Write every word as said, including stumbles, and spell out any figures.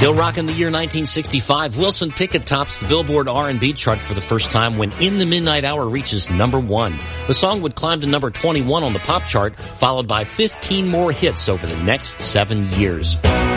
Still rocking the year nineteen sixty-five, Wilson Pickett tops the Billboard R and B chart for the first time when In the Midnight Hour reaches number one. The song would climb to number twenty-one on the pop chart, followed by fifteen more hits over the next seven years.